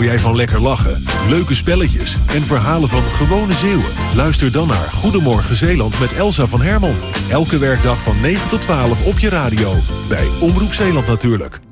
Hou jij van lekker lachen, leuke spelletjes en verhalen van gewone Zeeuwen? Luister dan naar Goedemorgen Zeeland met Elsa van Hermel. Elke werkdag van 9 tot 12 op je radio. Bij Omroep Zeeland natuurlijk.